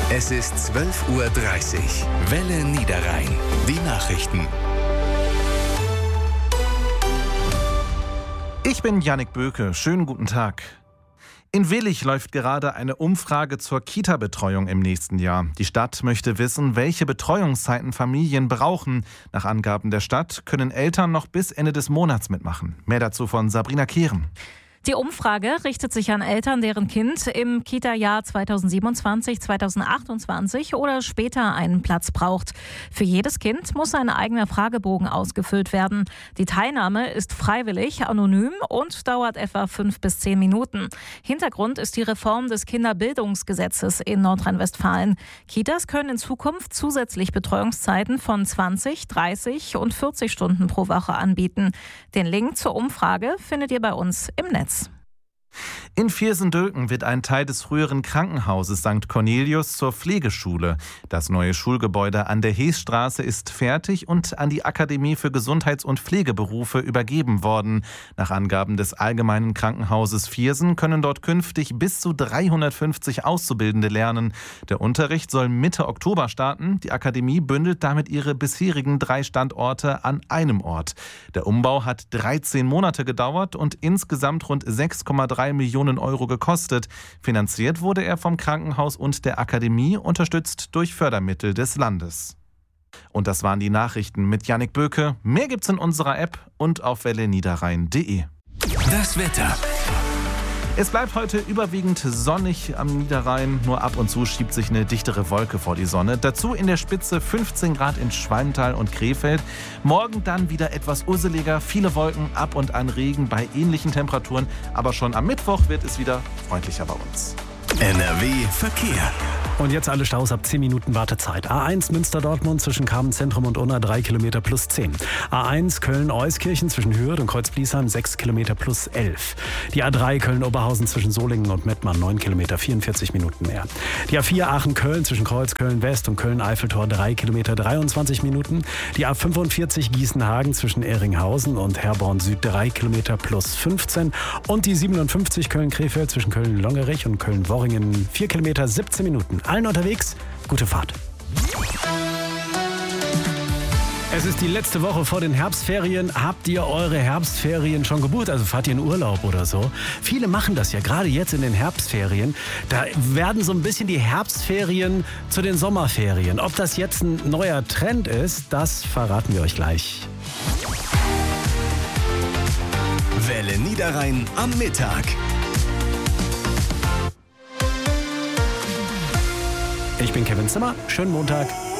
Es ist 12:30 Uhr. Welle Niederrhein. Die Nachrichten. Ich bin Jannik Böke. Schönen guten Tag. In Willich läuft gerade eine Umfrage zur Kita-Betreuung im nächsten Jahr. Die Stadt möchte wissen, welche Betreuungszeiten Familien brauchen. Nach Angaben der Stadt können Eltern noch bis Ende des Monats mitmachen. Mehr dazu von Sabrina Kehren. Die Umfrage richtet sich an Eltern, deren Kind im Kita-Jahr 2027, 2028 oder später einen Platz braucht. Für jedes Kind muss ein eigener Fragebogen ausgefüllt werden. Die Teilnahme ist freiwillig, anonym und dauert etwa 5 bis 10 Minuten. Hintergrund ist die Reform des Kinderbildungsgesetzes in Nordrhein-Westfalen. Kitas können in Zukunft zusätzlich Betreuungszeiten von 20, 30 und 40 Stunden pro Woche anbieten. Den Link zur Umfrage findet ihr bei uns im Netz. In Viersen-Dülken wird ein Teil des früheren Krankenhauses St. Cornelius zur Pflegeschule. Das neue Schulgebäude an der Heesstraße ist fertig und an die Akademie für Gesundheits- und Pflegeberufe übergeben worden. Nach Angaben des Allgemeinen Krankenhauses Viersen können dort künftig bis zu 350 Auszubildende lernen. Der Unterricht soll Mitte Oktober starten. Die Akademie bündelt damit ihre bisherigen 3 Standorte an einem Ort. Der Umbau hat 13 Monate gedauert und insgesamt rund 6,3 Millionen Euro gekostet. Finanziert wurde er vom Krankenhaus und der Akademie, unterstützt durch Fördermittel des Landes. Und das waren die Nachrichten mit Jannik Böke. Mehr gibt's in unserer App und auf welleniederrhein.de. Das Wetter. Es bleibt heute überwiegend sonnig am Niederrhein. Nur ab und zu schiebt sich eine dichtere Wolke vor die Sonne. Dazu in der Spitze 15 Grad in Schwalmtal und Krefeld. Morgen dann wieder etwas urseliger. Viele Wolken, ab und an Regen bei ähnlichen Temperaturen. Aber schon am Mittwoch wird es wieder freundlicher bei uns. NRW Verkehr. Und jetzt alle Staus ab 10 Minuten Wartezeit. A1 Münster-Dortmund zwischen Kamenz-Zentrum und Unna 3 Kilometer plus 10. A1 Köln-Euskirchen zwischen Hürth und Kreuz-Bliesheim 6 Kilometer plus 11. Die A3 Köln-Oberhausen zwischen Solingen und Mettmann 9 Kilometer 44 Minuten mehr. Die A4 Aachen-Köln zwischen Kreuz-Köln-West und Köln-Eiffeltor 3 Kilometer 23 Minuten. Die A45 Gießen-Hagen zwischen Ehringhausen und Herborn-Süd 3 Kilometer plus 15. Und die 57 Köln-Krefeld zwischen Köln-Longerich und Köln-Worringen 4 Kilometer 17 Minuten. Allen unterwegs, gute Fahrt. Es ist die letzte Woche vor den Herbstferien. Habt ihr eure Herbstferien schon gebucht? Also fahrt ihr in Urlaub oder so? Viele machen das ja, gerade jetzt in den Herbstferien. Da werden so ein bisschen die Herbstferien zu den Sommerferien. Ob das jetzt ein neuer Trend ist, das verraten wir euch gleich. Welle Niederrhein am Mittag. Ich bin Kevin Zimmer. Schönen Montag.